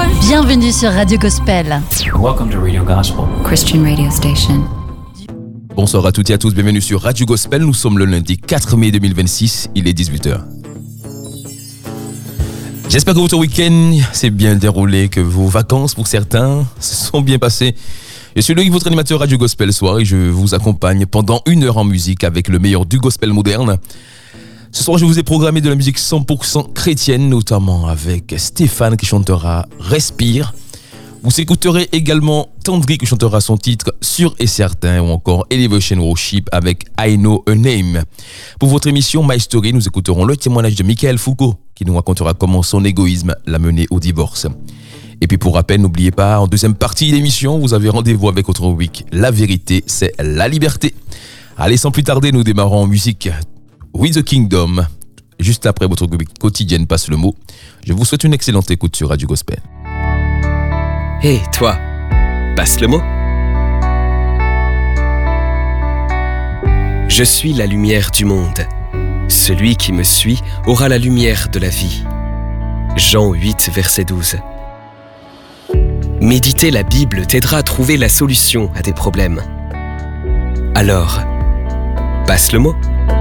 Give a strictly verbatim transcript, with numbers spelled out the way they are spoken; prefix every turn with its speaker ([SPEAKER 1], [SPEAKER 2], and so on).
[SPEAKER 1] Bienvenue sur Radio Gospel.
[SPEAKER 2] Welcome to Radio Gospel,
[SPEAKER 3] Christian radio station.
[SPEAKER 4] Bonsoir à toutes et à tous, bienvenue sur Radio Gospel. Nous sommes le lundi quatre mai deux mille vingt-six, il est dix-huit heures. J'espère que votre week-end s'est bien déroulé, que vos vacances pour certains se sont bien passées. Je suis Loïc, votre animateur Radio Gospel soir, et je vous accompagne pendant une heure en musique avec le meilleur du gospel moderne. Ce soir, je vous ai programmé de la musique cent pour cent chrétienne, notamment avec Stéphane qui chantera Respire. Vous écouterez également Tendry qui chantera son titre Sûr et Certain, ou encore Elevation Worship avec I Know a Name. Pour votre émission My Story, nous écouterons le témoignage de Michael Foucault qui nous racontera comment son égoïsme l'a mené au divorce. Et puis pour rappel, n'oubliez pas, en deuxième partie d'émission, vous avez rendez-vous avec votre rubrique La vérité, c'est la liberté. Allez, sans plus tarder, nous démarrons en musique With the Kingdom. Juste après votre rubrique quotidienne Passe le mot. Je vous souhaite une excellente écoute sur Radio Gospel.
[SPEAKER 5] Hé, hey, toi, passe le mot. Je suis la lumière du monde. Celui qui me suit aura la lumière de la vie. Jean huit, verset douze. Méditer la Bible t'aidera à trouver la solution à tes problèmes. Alors, passe le mot.